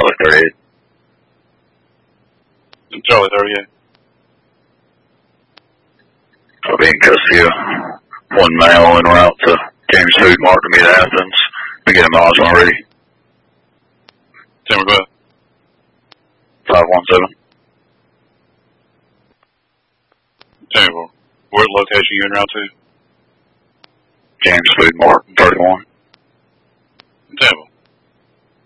Charlie 38. Charlie 38. I'll be in custody of one male en route to James Food Mart to meet Athens. Beginning miles when ready. Timber, go ahead. 517. Timber, what location you en route to? James Food Mart, 31. Timber.